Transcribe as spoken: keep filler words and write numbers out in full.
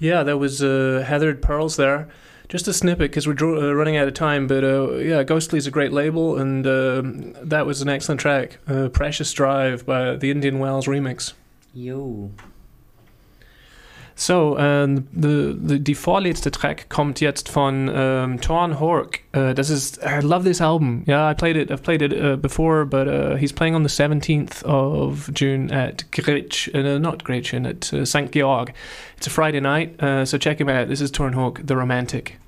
Yeah, there was uh, Heathered Pearls there. Just a snippet because we're dro- uh, running out of time, but uh, yeah, Ghostly is a great label, and uh, that was an excellent track. Uh, Precious Drive by the Indian Wells remix. Jo. So, äh, the, the, die vorletzte Track kommt jetzt von ähm, Torn Hork. Uh, das ist, I love this album. Yeah, I played it, I've played it uh, before, but uh, he's playing on the seventeenth of June at Gretsch, uh, not Gretchen, at uh, Saint Georg. It's a Friday night, uh, so check him out. This is Torn Hork, The Romantic.